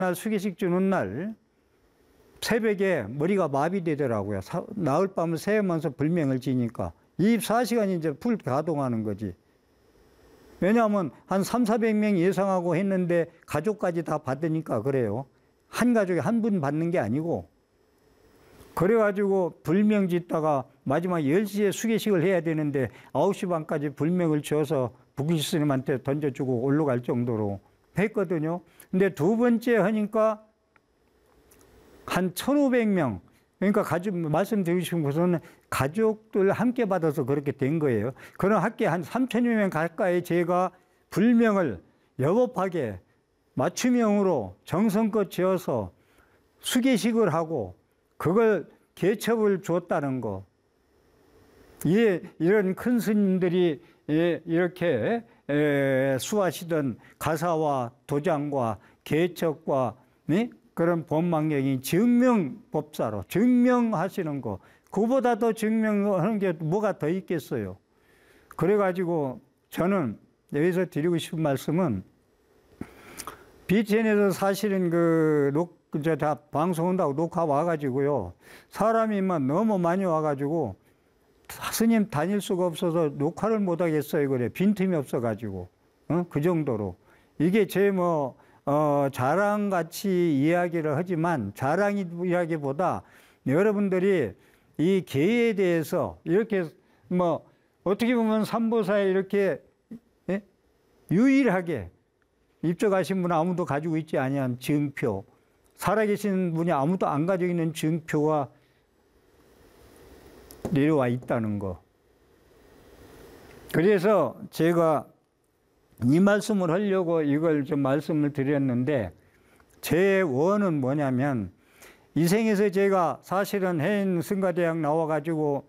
날 수계식 주는 날 새벽에 머리가 마비되더라고요. 나흘 밤을 새면서 불명을 지니까 24시간이 이제 풀 가동하는 거지. 왜냐하면 한 300~400명 예상하고 했는데 가족까지 다 받으니까 그래요. 한 가족에 한 분 받는 게 아니고. 그래가지고 불명 짓다가 마지막 10시에 수계식을 해야 되는데 9시 반까지 불명을 지어서 북일 스님한테 던져주고 올라갈 정도로 했거든요. 근데 두 번째 하니까 한 1,500명, 그러니까 말씀드리고 싶은 것은 가족들 함께 받아서 그렇게 된 거예요. 그런 학교에 한 3,000여 명 가까이 제가 불명을 여법하게 맞춤형으로 정성껏 지어서 수계식을 하고 그걸 개첩을 줬다는 거. 이런 큰 스님들이 이렇게 수하시던 가사와 도장과 개첩과 그런 법망경이 증명법사로 증명하시는 거. 그보다 더 증명하는 게 뭐가 더 있겠어요. 그래가지고 저는 여기서 드리고 싶은 말씀은 BTN에서 사실은 다 방송한다고 녹화 와가지고요. 사람이 너무 많이 와가지고 스님 다닐 수가 없어서 녹화를 못 하겠어요. 그래. 빈틈이 없어가지고. 그 정도로. 이게 제 자랑같이 이야기를 하지만 자랑 이야기보다 여러분들이 이 계에 대해서 이렇게 어떻게 보면 삼보사에 이렇게 유일하게 입적하신 분은 아무도 가지고 있지 아니한 증표, 살아계신 분이 아무도 안 가지고 있는 증표가 내려와 있다는 거. 그래서 제가 이 말씀을 하려고 이걸 좀 말씀을 드렸는데 제 원은 뭐냐면 이 생에서 제가 사실은 해인 승가대학 나와가지고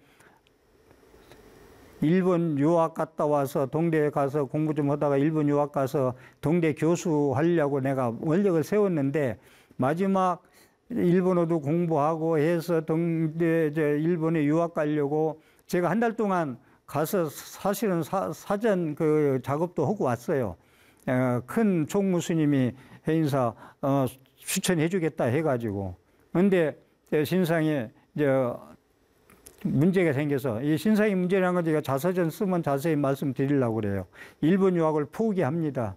일본 유학 갔다 와서 동대에 가서 공부 좀 하다가 일본 유학 가서 동대 교수 하려고 내가 원력을 세웠는데 마지막 일본어도 공부하고 해서 일본에 유학 가려고 제가 한 달 동안 가서 사실은 사전 작업도 하고 왔어요. 큰 총무스님이 해인사 추천해 주겠다 해가지고. 근데 신상에 문제가 생겨서 이 신상이 문제라는 건 제가 자서전 쓰면 자세히 말씀드리려고 그래요. 일본 유학을 포기합니다.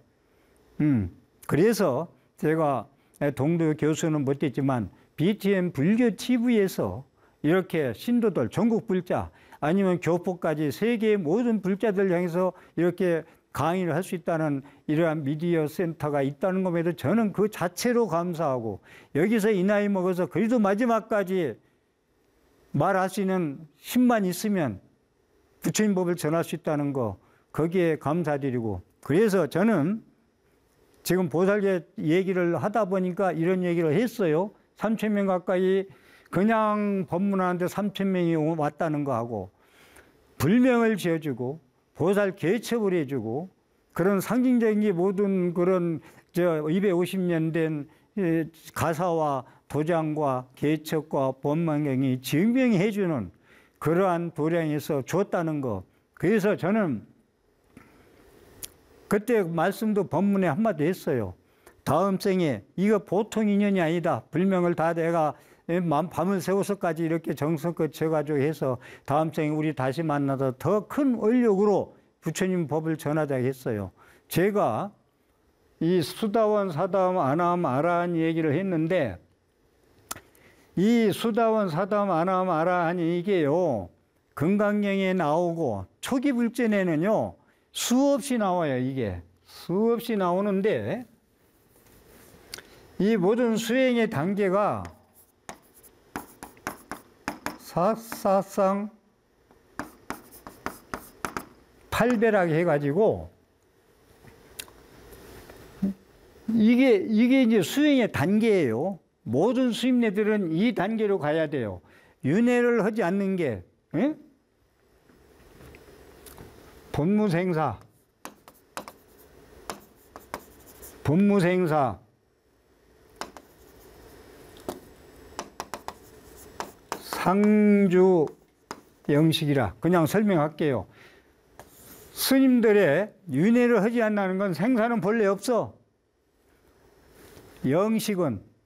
그래서 제가 동도 교수는 못했지만 BTN 불교 TV에서 이렇게 신도들 전국 불자 아니면 교포까지 세계의 모든 불자들 향해서 이렇게 강의를 할 수 있다는 이러한 미디어 센터가 있다는 것에도 저는 그 자체로 감사하고 여기서 이 나이 먹어서 그래도 마지막까지 말할 수 있는 힘만 있으면 부처님 법을 전할 수 있다는 거 거기에 감사드리고 그래서 저는 지금 보살계 얘기를 하다 보니까 이런 얘기를 했어요. 3,000명 가까이 그냥 법문하는데 3,000명이 왔다는 거 하고 불명을 지어주고 보살 개첩을 해주고 그런 상징적인 모든 그런 250년 된 가사와 도장과 개첩과 법망경이 증명해 주는 그러한 도량에서 줬다는 거. 그래서 저는 그때 말씀도 법문에 한마디 했어요. 다음 생에 이거 보통 인연이 아니다. 불명을 다 내가 밤을 새워서까지 이렇게 정성껏 쳐가지고 해서 다음 생에 우리 다시 만나서 더 큰 원력으로 부처님 법을 전하자 했어요. 제가 이 수다원, 사다원, 아나함, 아라한 얘기를 했는데 이 수다원, 사다원, 아나함, 아라한이 이게요. 금강경에 나오고 초기 불전에는요. 수없이 나와요. 이게 수없이 나오는데 이 모든 수행의 단계가 사사상 8배라고 해가지고 이게 이제 수행의 단계예요. 모든 수임내들은 이 단계로 가야 돼요. 윤회를 하지 않는 게 본무생사, 상주 영식이라 그냥 설명할게요. 스님들의 윤회를 하지 않는 건 생사는 본래 없어. 영식은